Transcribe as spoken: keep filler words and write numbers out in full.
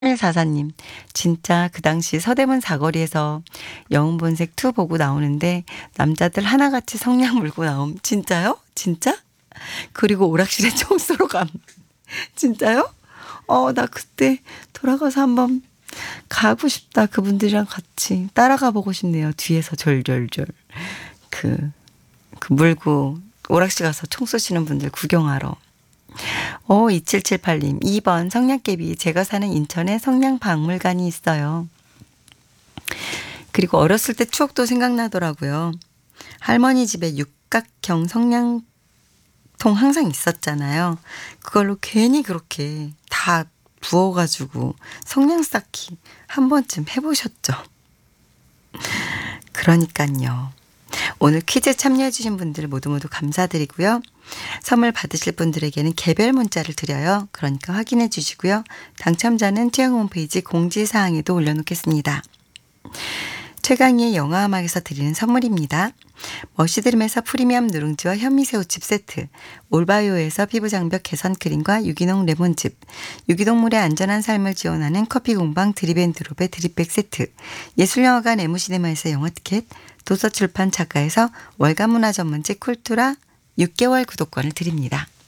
일사사님, 진짜 그 당시 서대문 사거리에서 영웅본색 투 보고 나오는데 남자들 하나같이 성냥 물고 나옴. 진짜요? 진짜? 그리고 오락실에 총 쏘러 감. 진짜요? 어, 나 그때 돌아가서 한번 가고 싶다. 그분들이랑 같이 따라가 보고 싶네요. 뒤에서 절절절. 그, 그 물고 오락실 가서 총 쏘시는 분들 구경하러. 오, 이칠칠팔님, 이 번 성냥개비. 제가 사는 인천에 성냥박물관이 있어요. 그리고 어렸을 때 추억도 생각나더라고요. 할머니 집에 육각형 성냥통 항상 있었잖아요. 그걸로 괜히 그렇게 다 부어가지고 성냥 쌓기 한 번쯤 해보셨죠? 그러니까요. 오늘 퀴즈 참여해주신 분들 모두 모두 감사드리고요. 선물 받으실 분들에게는 개별 문자를 드려요. 그러니까 확인해 주시고요. 당첨자는 취향 홈페이지 공지사항에도 올려놓겠습니다. 최강희의 영화음악에서 드리는 선물입니다. 머시드림에서 프리미엄 누룽지와 현미새우칩 세트, 올바이오에서 피부장벽 개선 크림과 유기농 레몬즙, 유기동물의 안전한 삶을 지원하는 커피공방 드립앤드롭의 드립백 세트, 예술영화관 에무시네마에서 영화 티켓, 도서출판 작가에서 월간문화 전문지 쿨투라 육 개월 구독권을 드립니다.